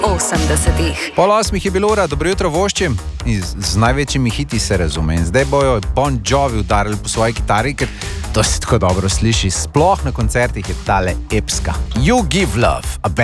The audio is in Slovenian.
80. Pol 8 je bilo ura, dobro jutro voščim. Z največjimi hiti se razume. In zdaj bojo Bon Jovi udarili po svoji kitari, ker to se tako dobro sliši. Sploh na koncertih je tale epska. You Give Love, a